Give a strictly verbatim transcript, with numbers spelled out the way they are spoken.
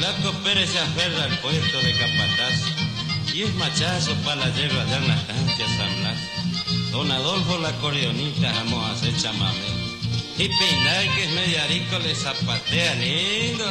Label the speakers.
Speaker 1: Flaco Pérez se aferra al puesto de capataz y es machazo para la yerba allá en la estancia San Blas. Don Adolfo la acordeonista vamos a hacer chamamé y Pindar, que es mediarico, le zapatea lindo.